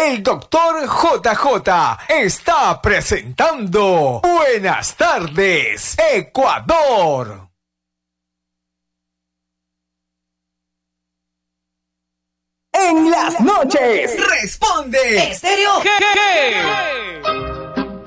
el doctor JJ está presentando Buenas tardes, Ecuador. En las noches responde Estéreo G.